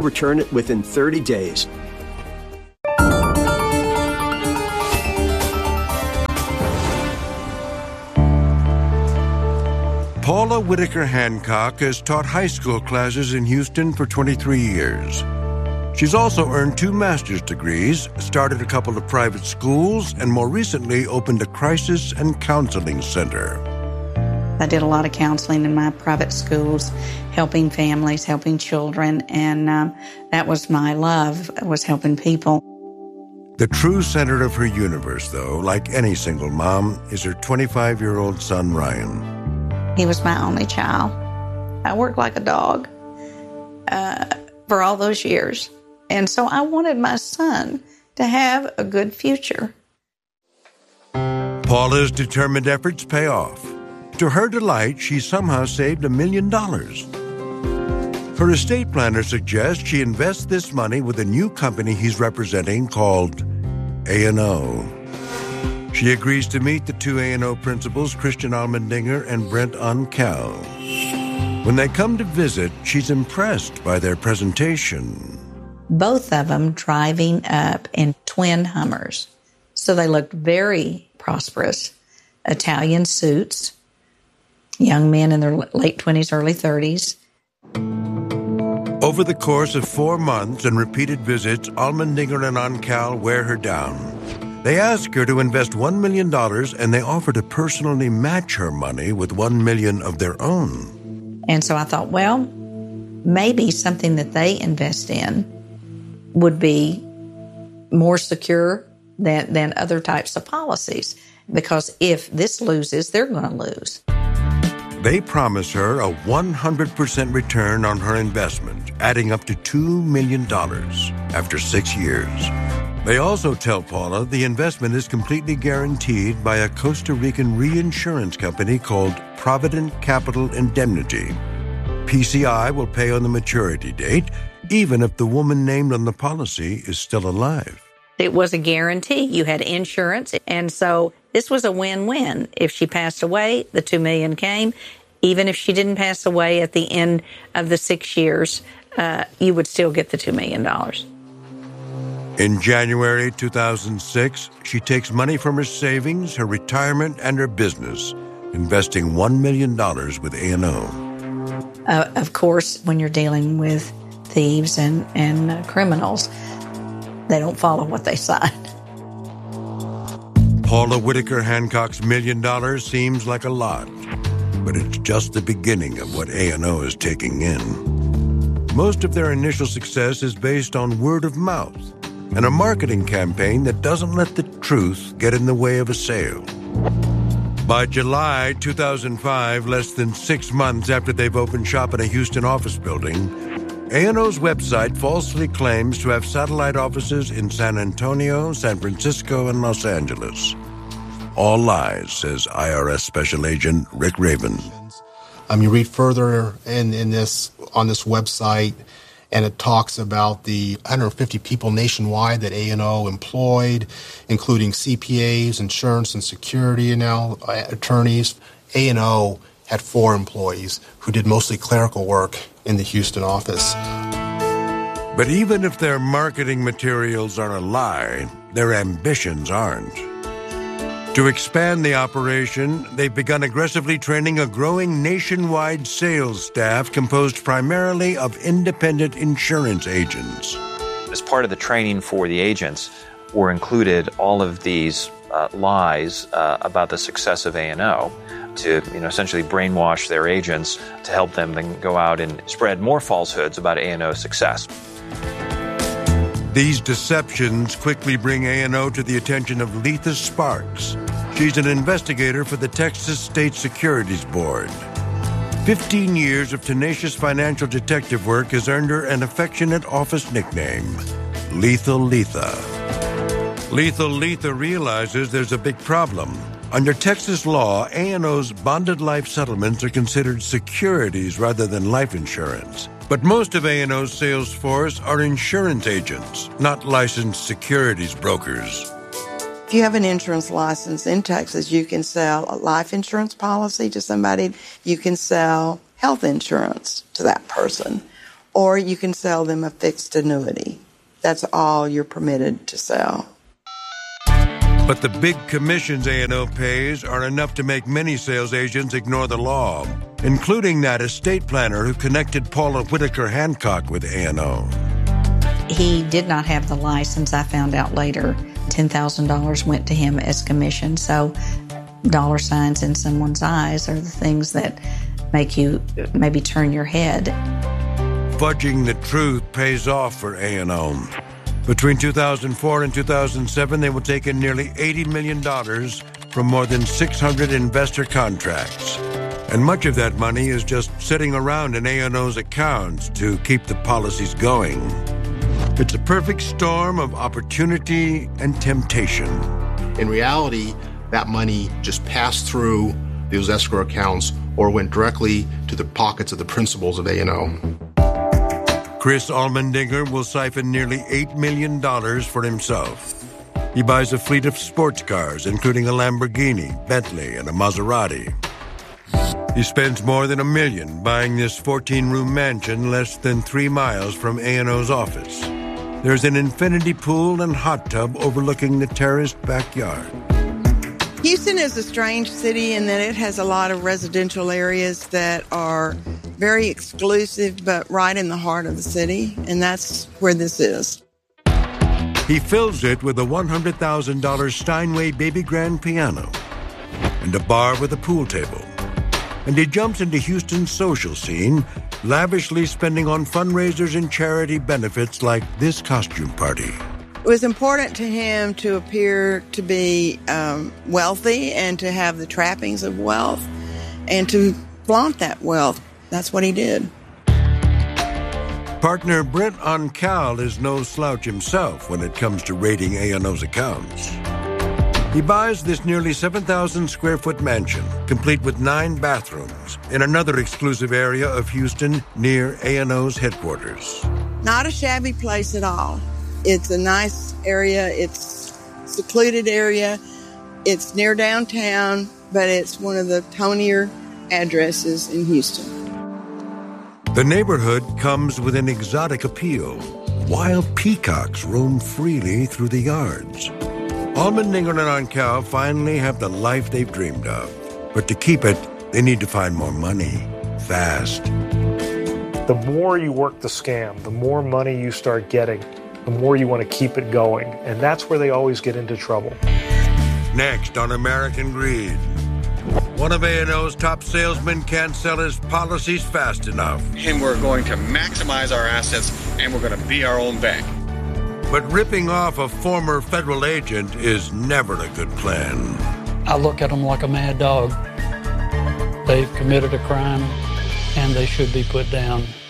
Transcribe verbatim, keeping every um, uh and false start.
return it within thirty days. Paula Whitaker Hancock has taught high school classes in Houston for twenty-three years. She's also earned two master's degrees, started a couple of private schools, and more recently opened a crisis and counseling center. I did a lot of counseling in my private schools, helping families, helping children, and um, that was my love, was helping people. The true center of her universe, though, like any single mom, is her twenty-five-year-old son, Ryan. He was my only child. I worked like a dog uh, for all those years. And so I wanted my son to have a good future. Paula's determined efforts pay off. To her delight, she somehow saved a million dollars. Her estate planner suggests she invests this money with a new company he's representing called A and O. She agrees to meet the two A and O principals, Christian Allmendinger and Brent Oncal. When they come to visit, she's impressed by their presentation. Both of them driving up in twin Hummers. So they looked very prosperous. Italian suits, young men in their late twenties, early thirties. Over the course of four months and repeated visits, Allmendinger and Oncal wear her down. They ask her to invest one million dollars, and they offer to personally match her money with one million dollars of their own. And so I thought, well, maybe something that they invest in would be more secure than, than other types of policies. Because if this loses, they're going to lose. They promise her a one hundred percent return on her investment, adding up to two million dollars after six years. They also tell Paula the investment is completely guaranteed by a Costa Rican reinsurance company called Provident Capital Indemnity. P C I will pay on the maturity date, even if the woman named on the policy is still alive. It was a guarantee. You had insurance, and so this was a win-win. If she passed away, the two million dollars came. Even if she didn't pass away at the end of the six years, uh, you would still get the two million dollars. In January two thousand six, she takes money from her savings, her retirement, and her business, investing one million dollars with A and O. Uh, of course, when you're dealing with thieves and, and uh, criminals, they don't follow what they sign. Paula Whitaker Hancock's million dollars seems like a lot, but it's just the beginning of what A and O is taking in. Most of their initial success is based on word of mouth and a marketing campaign that doesn't let the truth get in the way of a sale. By July two thousand five, less than six months after they've opened shop in a Houston office building, A and O's website falsely claims to have satellite offices in San Antonio, San Francisco, and Los Angeles. All lies, says I R S Special Agent Rick Raven. Um, you read further in, in this on this website, and it talks about the one hundred fifty people nationwide that A and O employed, including C P As, insurance and security now attorneys. A and O had four employees who did mostly clerical work in the Houston office. But even if their marketing materials are a lie, their ambitions aren't. To expand the operation, they've begun aggressively training a growing nationwide sales staff composed primarily of independent insurance agents. As part of the training for the agents were included all of these uh, lies uh, about the success of A and O to, you know, essentially brainwash their agents to help them then go out and spread more falsehoods about A and O's success. These deceptions quickly bring A and O to the attention of Letha Sparks. She's an investigator for the Texas State Securities Board. Fifteen years of tenacious financial detective work has earned her an affectionate office nickname, Lethal Letha. Lethal Letha realizes there's a big problem. Under Texas law, A and O's bonded life settlements are considered securities rather than life insurance. But most of A and O's sales force are insurance agents, not licensed securities brokers. If you have an insurance license in Texas, you can sell a life insurance policy to somebody. You can sell health insurance to that person. or you can sell them a fixed annuity. That's all you're permitted to sell. But the big commissions A and O pays are enough to make many sales agents ignore the law, including that estate planner who connected Paula Whitaker Hancock with A and O. He did not have the license, I found out later. ten thousand dollars went to him as commission. So dollar signs in someone's eyes are the things that make you maybe turn your head. Fudging the truth pays off for A and O. Between two thousand four and two thousand seven, they will take in nearly eighty million dollars from more than six hundred investor contracts. And much of that money is just sitting around in A and O's accounts to keep the policies going. It's a perfect storm of opportunity and temptation. In reality, that money just passed through those escrow accounts or went directly to the pockets of the principals of A and O. Chris Allmendinger will siphon nearly eight million dollars for himself. He buys a fleet of sports cars, including a Lamborghini, Bentley, and a Maserati. He spends more than a million buying this fourteen-room mansion less than three miles from A and O's office. There's an infinity pool and hot tub overlooking the terraced backyard. Houston is a strange city in that it has a lot of residential areas that are very exclusive, but right in the heart of the city, and that's where this is. He fills it with a one hundred thousand dollars Steinway baby grand piano and a bar with a pool table. And he jumps into Houston's social scene, lavishly spending on fundraisers and charity benefits like this costume party. It was important to him to appear to be um, wealthy and to have the trappings of wealth and to flaunt that wealth. That's what he did. Partner Brent Oncal is no slouch himself when it comes to raiding A and O's accounts. He buys this nearly seven thousand square foot mansion, complete with nine bathrooms, in another exclusive area of Houston near A and O's headquarters. Not a shabby place at all. It's a nice area. It's a secluded area. It's near downtown, but it's one of the tonier addresses in Houston. The neighborhood comes with an exotic appeal. Wild peacocks roam freely through the yards. Allmendinger and Oncal finally have the life they've dreamed of. But to keep it, they need to find more money, fast. The more you work the scam, the more money you start getting, the more you want to keep it going. And that's where they always get into trouble. Next on American Greed. One of A and O's top salesmen can't sell his policies fast enough. And we're going to maximize our assets, and we're going to be our own bank. But ripping off a former federal agent is never a good plan. I look at them like a mad dog. They've committed a crime, and they should be put down.